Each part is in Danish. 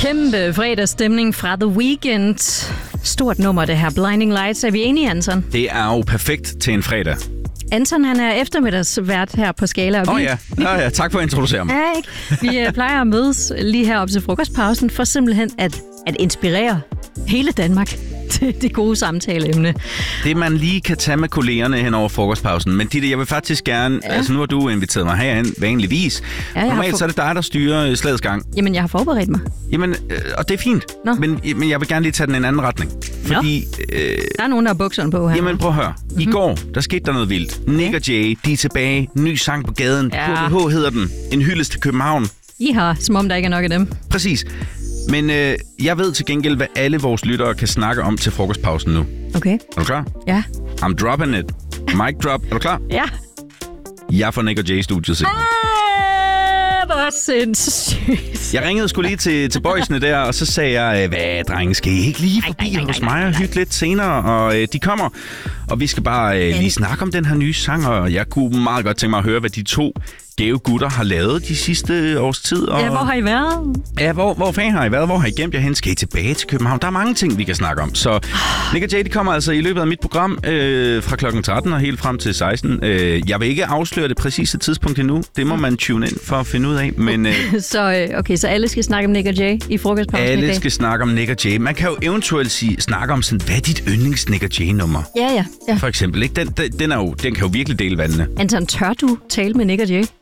Kæmpe fredagsstemning fra The Weeknd. Stort nummer det her, Blinding Lights. Er vi enige, Anton? Det er jo perfekt til en fredag. Anton, han er eftermiddagsvært her på Skala. Ja, tak for at introducere mig. Ja, ikke? Vi plejer at mødes lige her op til frokostpausen for simpelthen at inspirere hele Danmark til det gode samtaleemne. Det, man lige kan tage med kollegerne hen over frokostpausen. Men Ditte, jeg vil faktisk gerne... Ja. Altså, nu har du inviteret mig herhen vanligvis. Ja, normalt så er det dig, der styrer slagets gang. Jamen, jeg har forberedt mig. Jamen, og det er fint. Men jeg vil gerne lige tage den i en anden retning. Fordi... der er nogen, der har bukserne på her. Jamen, prøv at høre. I går, der skete der noget vildt. Nick og Jay, de er tilbage. Ny sang på gaden. Ja. KBH hedder den. En hyldest til København. I har, som om der ikke er nok af dem. Præcis. Men jeg ved til gengæld, hvad alle vores lyttere kan snakke om til frokostpausen nu. Okay. Er du klar? Ja. I'm dropping it. Mic drop. Er du klar? Ja. Jeg får Nick og Jay i studiet senere. Det var sindssygt. Jeg ringede sgu lige til boysene der, og så sagde jeg, hvad drenge, skal I ikke lige forbi hos mig og hygge lidt senere? Og de kommer, og vi skal bare lige snakke om den her nye sang, og jeg kunne meget godt tænke mig at høre, hvad de to gave gutter har lavet de sidste års tid. Og... Ja, hvor har I været? Ja, hvor fanden har I været? Hvor har I gemt jer hen? Skal I tilbage til København? Der er mange ting, vi kan snakke om. Så Nick og Jay, de kommer altså i løbet af mit program fra klokken 13 og helt frem til 16. Jeg vil ikke afsløre det præcise tidspunkt endnu. Det må man tune ind for at finde ud af. Men, så alle skal snakke om Nick og Jay i frokostpausen i dag? Alle skal snakke om Nick og Jay. Man kan jo eventuelt snakke om sådan, hvad er dit yndlings Nick og Jay-nummer? Ja. For eksempel, ikke? Den kan jo virkelig dele vandene. Anton, tør du tale med Nick og Jay?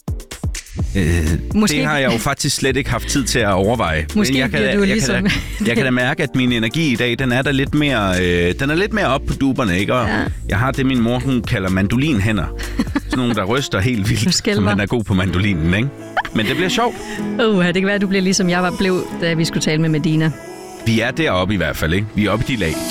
Det har jeg jo faktisk slet ikke haft tid til at overveje. Måske men jeg kan da mærke, at min energi i dag, den er der lidt mere op på duberne, ikke? Og jeg har det, min mor hun kalder mandolinhænder. Sådan nogle, der ryster helt vildt, som man er god på mandolinen, ikke? Men det bliver sjovt. Det kan være, at du bliver ligesom jeg blev, da vi skulle tale med Medina. Vi er deroppe i hvert fald, ikke? Vi er oppe i de lag.